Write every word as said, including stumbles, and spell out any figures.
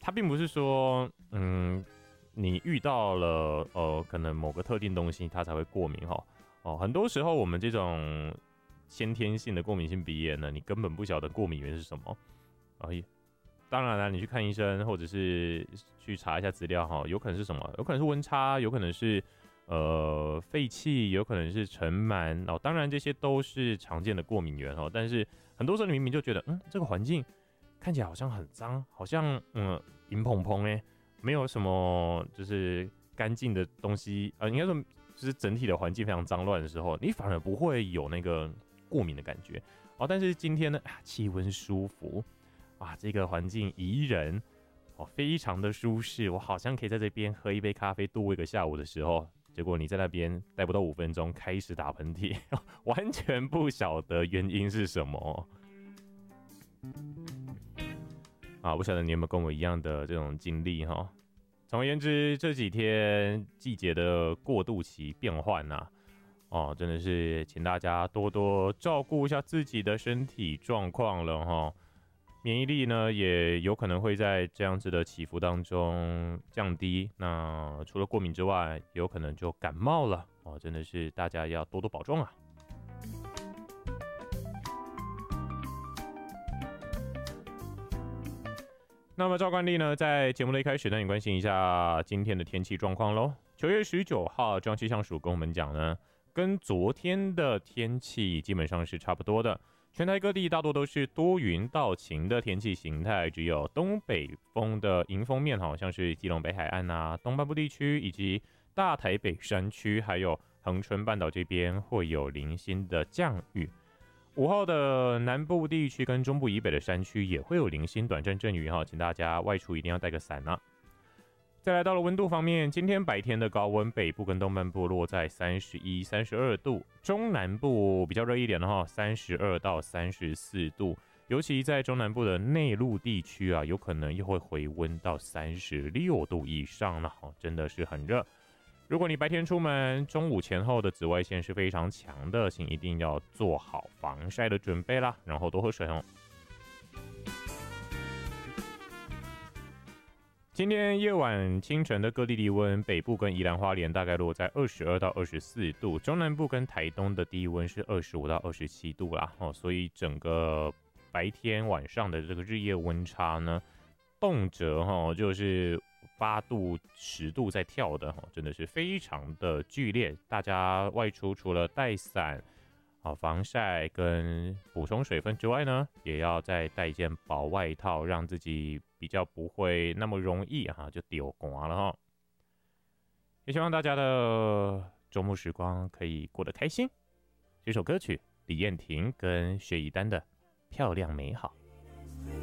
它并不是说，嗯，你遇到了呃，可能某个特定东西，它才会过敏哈。哦，很多时候我们这种先天性的过敏性鼻炎呢，你根本不晓得过敏源是什么。啊，当然了，你去看医生，或者是去查一下资料哈，有可能是什么？有可能是温差，有可能是呃废气，有可能是尘螨哦。当然这些都是常见的过敏源哦。但是很多时候你明明就觉得，嗯，这个环境看起来好像很脏，好像嗯银蓬蓬哎，没有什么就是干净的东西啊、呃，应该说就是整体的环境非常脏乱的时候，你反而不会有那个过敏的感觉哦。但是今天呢，气温舒服。啊，这个环境宜人，哦，非常的舒适，我好像可以在这边喝一杯咖啡度过一个下午的时候，结果你在那边待不到五分钟开始打喷嚏，完全不晓得原因是什么。啊，不晓得你有没有跟我一样的这种经历哈？总而言之，这几天季节的过渡期变换呐、啊，哦，真的是请大家多多照顾一下自己的身体状况了哈。免疫力呢，也有可能会在这样子的起伏当中降低。那除了过敏之外，有可能就感冒了哦，真的是大家要多多保重啊。那么照惯例呢，在节目的一开始呢，你关心一下今天的天气状况咯。九月十九号，中央气象署跟我们讲呢，跟昨天的天气基本上是差不多的。全台各地大多都是多云到晴的天气形态，只有东北风的迎风面，好像是基隆北海岸啊、东半部地区以及大台北山区，还有恒春半岛这边会有零星的降雨。午后的南部地区跟中部以北的山区也会有零星短暂阵雨哈，请大家外出一定要带个伞啊。再来到了温度方面，今天白天的高温，北部跟东半部落在三十一、三十二度，中南部比较热一点的哈，三十二到三十四度，尤其在中南部的内陆地区啊，有可能又会回温到三十六度以上了，真的是很热。如果你白天出门，中午前后的紫外线是非常强的，请一定要做好防晒的准备啦，然后多喝水哦。今天夜晚清晨的各地低温，北部跟宜兰花莲大概落在二十二到二十四度，中南部跟台东的低温是二十五到二十七度啦，哦，所以整个白天晚上的这个日夜温差呢，动辄哈就是八度、十度在跳的，真的是非常的剧烈。大家外出除了带伞、防晒跟补充水分之外呢，也要再带一件薄外套，让自己比较不会那么容易哈就丢光了哈。也希望大家的周末时光可以过得开心。这首歌曲李燕婷跟薛逸丹的《漂亮美好》。